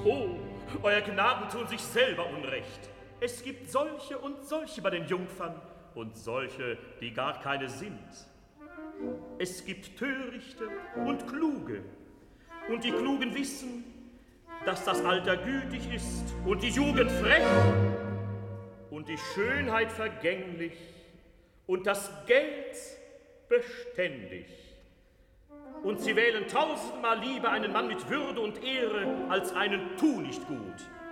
Oh, euer Gnaden tun sich selber Unrecht. Es gibt solche und solche bei den Jungfern und solche, die gar keine sind. Es gibt Törichte und Kluge. Und die Klugen wissen, dass das Alter gütig ist und die Jugend frech und die Schönheit vergänglich und das Geld beständig. Und sie wählen tausendmal lieber einen Mann mit Würde und Ehre als einen Tu-nicht-gut.